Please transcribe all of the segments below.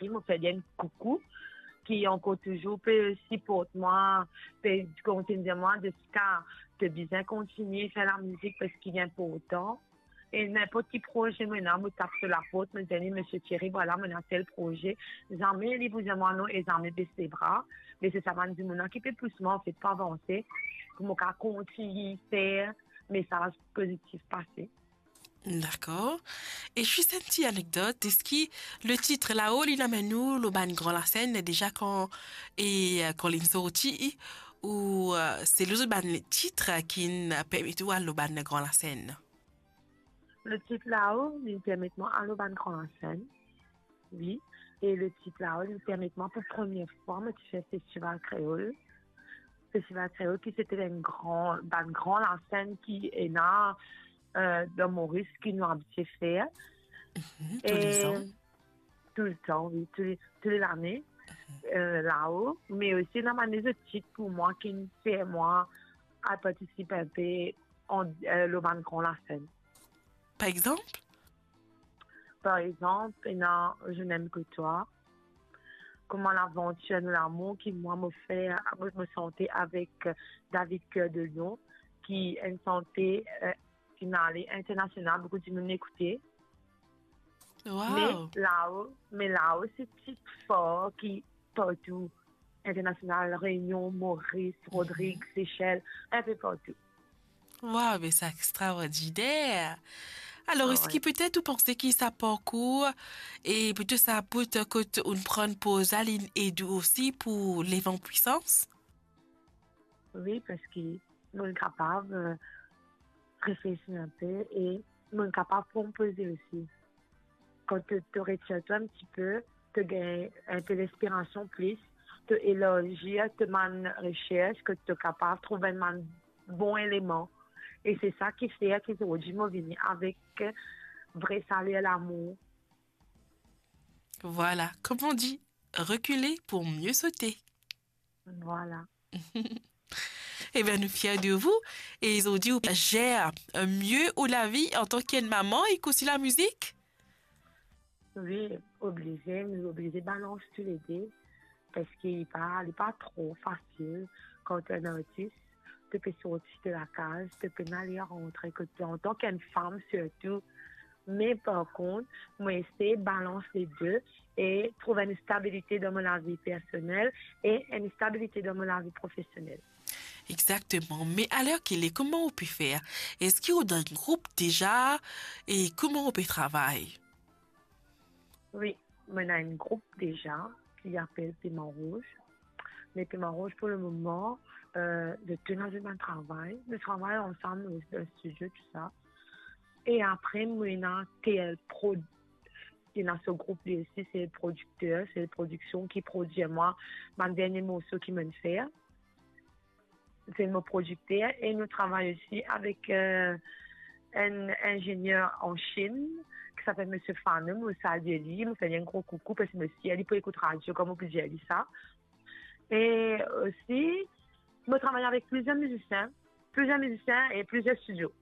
Thierry, me fait bien coucou, qui encore toujours peut supporter moi, peut continuer moi de ce cas, de bien continuer à faire la musique parce qu'il est important. Et n'importe quel projet, maintenant, me tape sur la porte, me dit, monsieur Thierry, voilà, maintenant, tel projet. Jamais, les vous moi, non, et jamais baisser les bras. Mais c'est ça, man, dit, maintenant, qui peut plus, moi, en fait, pas avancer. Pour moi, continuer à faire, message positif passer. D'accord. Et juste une petite anecdote. Est-ce que le titre là-haut, il amène nous, le ban grand la scène, déjà quand il est sorti, ou c'est le ban le titre qui permet tout à le ban grand la scène? Le titre là-haut, nous permet moi à le ban grand la scène. Oui. Et le titre là-haut, nous permet moi pour la première fois, moi, tu fais Festival Créole. Festival Créole qui c'était un grand la scène qui est là, de Maurice qui nous a habitué faire. Tous les Et ans. tout le temps, oui, toute l'année, là-haut. Mais aussi, dans ma maison petite pour moi, qui me fait, moi, à participer un peu en le ban grand la scène. Par exemple? Par exemple, non, je n'aime que toi. Comment l'aventure de l'amour qui, moi, me sentais avec David Cœur de Lion, qui est une santé finale internationale, beaucoup de monde écouté. Wow. Mais là-haut, c'est petit fort qui, partout, international, Réunion, Maurice, Rodrigue, Seychelles, un peu partout. Wow, mais c'est extraordinaire. Alors, est-ce Ouais. qu'il peut-être vous pensez qu'il ça parcours et peut-être ça peut que on prend une pause à et aussi pour les vents puissance? Oui, parce que nous sommes capables de réfléchir un peu et nous sommes capables de composer aussi. Quand tu retires toi un petit peu, tu gagnes un peu d'inspiration plus, tu élargir, tu man recherche, que tu es capable de trouver un bon élément. Et c'est ça qui fait que aujourd'hui, je viens avec vrai salaire l'amour. Voilà, comme on dit, reculer pour mieux sauter. Voilà. Eh bien, nous fiers de vous. Et ils ont dit, gère mieux ou la vie en tant qu'une maman et qu'aussi la musique. Oui, obligé, mais obligé de balancer tous les deux. Parce qu'il n'est pas trop facile quand tu es un artiste. Tu peux sortir de la case, tu peux aller rentrer en tant qu'une femme surtout. Mais par contre, moi, essayer de balancer les deux et trouver une stabilité dans ma vie personnelle et une stabilité dans ma vie professionnelle. Exactement. Mais à l'heure qu'il est, comment on peut faire? Est-ce qu'il y a un groupe déjà? Et comment on peut travailler? Oui, on a un groupe déjà qui s'appelle Piment Rouge. Mais Piment Rouge, pour le moment, de tenir dans un travail. Nous travaillons ensemble dans le studio, tout ça. Et après, moi, il y a TL Pro. Il y a ce groupe aussi, c'est le producteur, c'est la production qui produit moi, ma dernier morceau qui me fait. C'est mon producteur. Et nous travaillons aussi avec un ingénieur en Chine qui s'appelle M. Fanem, au Salieli. Il me fait un gros coucou parce que monsieur, il peut écouter radio, comme on peut dire ça. Et aussi, je travaille avec plusieurs musiciens et plusieurs studios.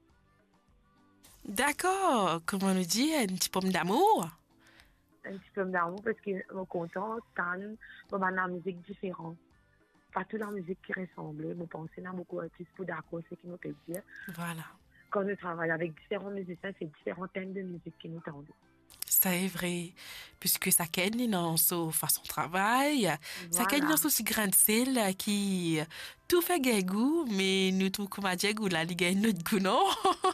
D'accord. Comment on dit? Un petit pomme d'amour? Un petit peu d'amour parce que je suis content de la musique différente. Pas toute la musique qui ressemble. Je pense qu'il y a beaucoup d'artistes pour d'accord, c'est ce qui me peut dire. Voilà. Quand je travaille avec différents musiciens, c'est différents thèmes de musique qui nous tendent. Ça est vrai, puisque ça gagne dans son façon de travail, ça gagne dans Voilà. son si grande celle qui tout fait goût, mais nous trouvons comme à dire goût là, il gagne notre goût, non?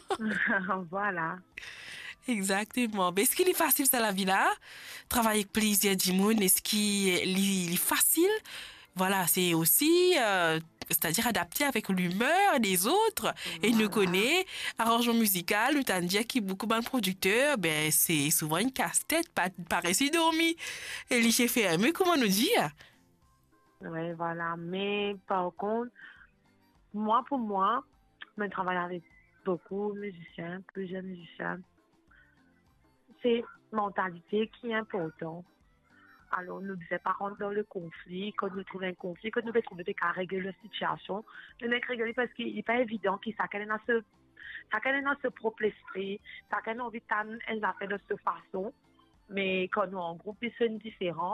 Voilà. Exactement. Mais est-ce qu'il est facile ça la vie là? Travailler avec plaisir du monde, est-ce qu'il est facile? Voilà, c'est aussi, c'est-à-dire adapté avec l'humeur des autres. Et nous Voilà. connaît, arrangement musical, nous t'en dire qui beaucoup de producteurs, ben, c'est souvent une casse-tête, pas réussi dormi. Et les chefs mais comment nous dire? Oui, voilà. Mais par contre, pour moi, je travaille avec beaucoup de musiciens, plusieurs musiciens. C'est la mentalité qui est importante. Alors, nous ne devons pas rentrer dans le conflit. Quand nous trouvons un conflit, quand nous devons trouver des cas régler la situation, nous devons régler parce qu'il n'est pas évident que chacun est dans ce propre esprit, chacun a envie de faire des affaires de cette façon. Mais quand nous en groupe, ils sont différents.